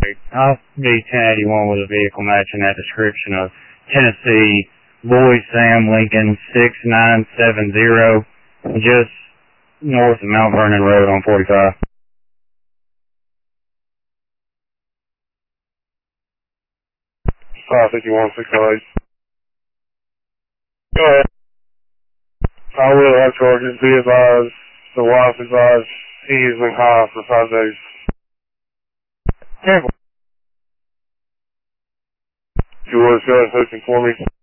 I'll be 1081 with a vehicle matching that description of Tennessee, Boyd Sam Lincoln 6970, just north of Mount Vernon Road on 45. 551, 608. Go ahead. I will have charges. Be advised. The wife advised he has been high for 5 days. Careful. You want to go ahead and hook him for me?